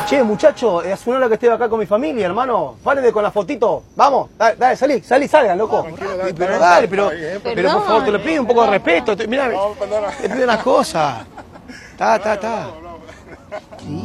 Che, muchacho, es una hora que estoy acá con mi familia, hermano. Párenle con la fotito. Vamos, dale, salí, salgan, loco. Pero dale, pero por favor, te lo pido un poco de respeto. Mirá, te pido unas cosas. Ta.